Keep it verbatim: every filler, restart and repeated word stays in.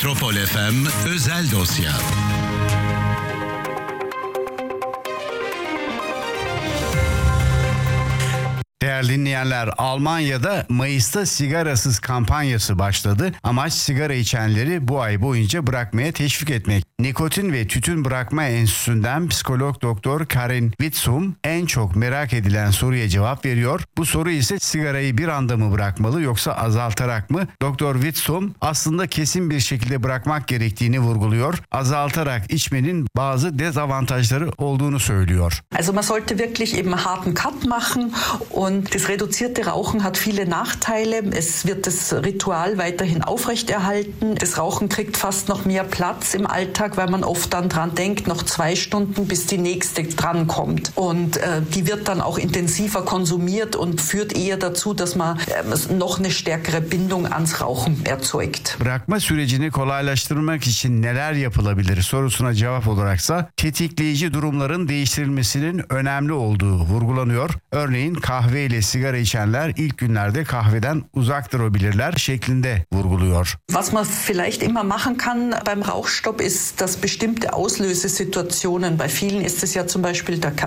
Metropol F M Özel Dosya. Değerli dinleyenler, Almanya'da Mayıs'ta sigarasız kampanyası başladı. Amaç sigara içenleri bu ay boyunca bırakmaya teşvik etmek. Nikotin ve Tütün Bırakma Enstitüsü'nden psikolog doktor Karin Witzum en çok merak edilen soruya cevap veriyor. Bu soru ise sigarayı bir anda mı bırakmalı yoksa azaltarak mı? Doktor Witzum aslında kesin bir şekilde bırakmak gerektiğini vurguluyor. Azaltarak içmenin bazı dezavantajları olduğunu söylüyor. Also man sollte wirklich eben harten Cut machen und das reduzierte Rauchen hat viele Nachteile. Es wird das Ritual weiterhin aufrechterhalten. Das Rauchen kriegt fast noch mehr Platz im Alltag, weil man oft dann dran denkt, noch zwei Stunden bis die nächste drankommt. Und äh, die wird dann auch intensiver konsumiert und führt eher dazu, dass man äh, noch eine stärkere Bindung ans Rauchen erzeugt. Bırakma sürecini kolaylaştırmak için neler yapılabilir sorusuna cevap olaraksa tetikleyici durumların değiştirilmesinin önemli olduğu vurgulanıyor. Örneğin kahve ile sigara içenler ilk günlerde kahveden uzak durabilirler şeklinde vurguluyor. Was man vielleicht immer machen kann beim Rauchstopp ist, dass bestimmte Auslösesituationen, bei vielen ist es ja zum Beispiel der